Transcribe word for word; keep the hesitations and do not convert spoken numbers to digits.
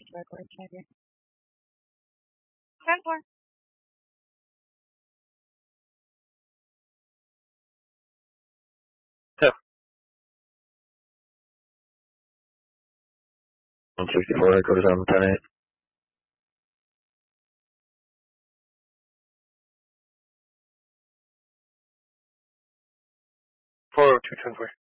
record checker. ten four. Yeah. one sixty-four, headquarters on ten eight. four oh two ten four.